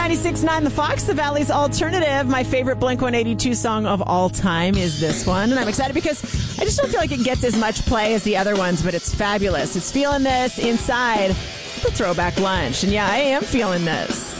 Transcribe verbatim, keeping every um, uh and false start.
ninety-six point nine The Fox, the Valley's alternative. My favorite Blink one eighty-two song of all time is this one. And I'm excited because I just don't feel like it gets as much play as the other ones, but it's fabulous. It's Feeling This inside the Throwback Lunch. And yeah, I am feeling this.